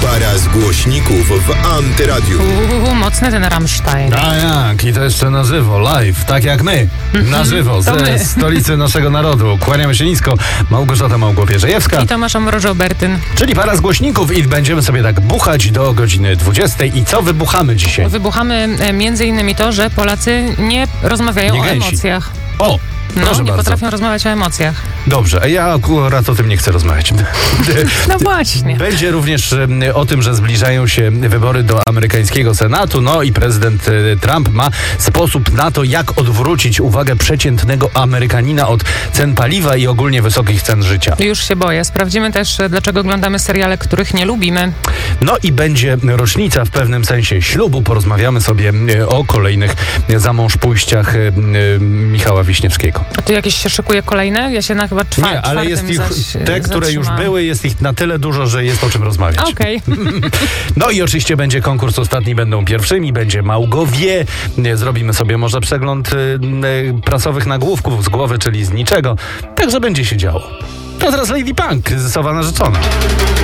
Para z głośników w Antyradiu. Mocny ten Rammstein. A jak? I to jeszcze na żywo, live, tak jak my. Na żywo, ze stolicy naszego narodu. Kłaniamy się nisko. Małgorzata Małgopierzejewska. I Tomasz Mrożo-Bertyn. Czyli para z głośników i będziemy sobie tak buchać do godziny 20. I co wybuchamy dzisiaj? Wybuchamy między innymi to, że Polacy nie rozmawiają o emocjach. O! Proszę nie bardzo. potrafią rozmawiać o emocjach. Dobrze, a ja akurat o tym nie chcę rozmawiać. No właśnie. Będzie również o tym, że zbliżają się wybory do amerykańskiego Senatu, no i prezydent Trump ma sposób na to, jak odwrócić uwagę przeciętnego Amerykanina od cen paliwa i ogólnie wysokich cen życia. Już się boję. Sprawdzimy też, dlaczego oglądamy seriale, których nie lubimy. No i będzie rocznica w pewnym sensie ślubu. Porozmawiamy sobie o kolejnych zamążpójściach Michała Wiśniewskiego. A tu jakieś się szykuje kolejne? Ja się na chyba Nie, ale jest ich, te, które już były, jest ich na tyle dużo, że jest o czym rozmawiać. Okej. No i oczywiście będzie konkurs Ostatni będą pierwszymi, będzie Małgowie. Zrobimy sobie może przegląd prasowych nagłówków z głowy, czyli z niczego. Także będzie się działo. To teraz Lady Punk, kryzysowa narzeczona.